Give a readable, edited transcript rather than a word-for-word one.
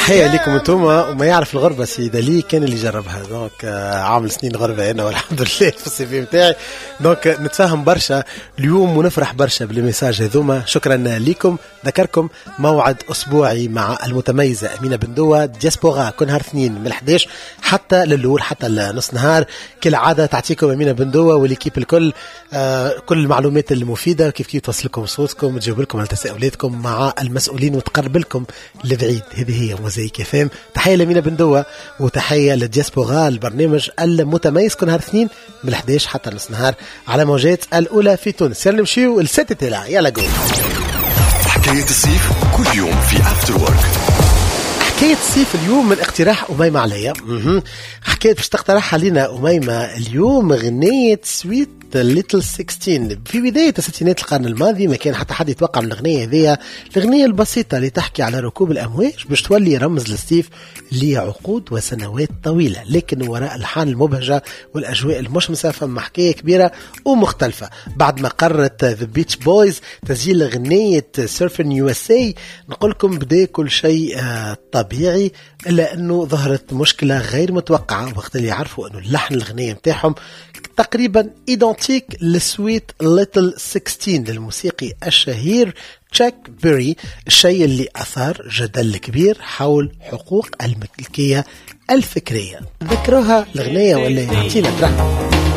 تحية لكم انتوما. وما يعرف الغربة سيدة لي كان اللي جربها، دونك عامل سنين غربة أنا والحمد لله في السي في متاعي، دونك نتفاهم برشا اليوم ونفرح برشا بالميساج هذوما. شكرا لكم. ذكركم موعد أسبوعي مع المتميزة أمينة بندوة دياسبورا كل نهار اثنين من 11 حتى للول حتى لنص نهار. كالعادة تعطيكم أمينة بندوة والكيب الكل كل المعلومات المفيدة، كيف توصلكم صوتكم وتجاوب لكم على تساؤلاتكم مع المسؤولين وتقرب لكم لبعيد. هذه هي موزايك فهم. تحية لأمينة بندوة وتحية لدياسبورا، البرنامج المتميز كل نهار اثنين من 11 حتى نص نهار على موجات الأولى في تونس. يلا نمشيو للست تلا. يلا جو حكاية الصيف كل يوم في أفتر وورك. حكاية الصيف اليوم من اقتراح أميمة عليا. حكاية باش تقترح علينا أميمة اليوم غنية سويت ليتل 16 في بداية الستينات القرن الماضي. ما كان حتى حد يتوقع من الأغنية هذه، الأغنية البسيطة اللي تحكي على ركوب الأمواج باش تولي رمز للصيف لعقود وسنوات طويلة، لكن وراء الحان المبهجة والأجواء المشمسة فما حكاية كبيرة ومختلفة. بعد ما قررت ذا بيتش بويز تسجيل أغنية سيرفن يو اس اي، نقولكم بدا كل شيء طبيعي، إلا أنه ظهرت مشكلة غير متوقعة وقت اللي يعرفوا أنه اللحن الأغنية متاعهم تقريبا إيدنتيك لسويت ليتل 16 للموسيقي الشهير تشاك بيري، الشيء اللي أثار جدل كبير حول حقوق الملكية الفكرية. ذكروها الأغنية ولا يعطينا برا؟